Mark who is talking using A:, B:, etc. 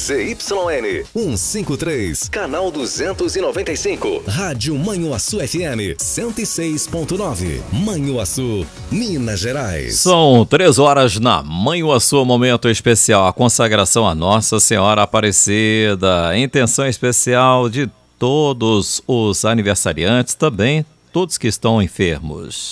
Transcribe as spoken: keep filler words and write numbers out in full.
A: Z Y N cento e cinquenta e três, canal duzentos e noventa e cinco. Rádio Manhuaçu F M cento e seis ponto nove. Manhuaçu, Minas Gerais.
B: São três horas na Manhuaçu, momento especial, a consagração a Nossa Senhora Aparecida. Intenção especial de todos os aniversariantes, também todos que estão enfermos.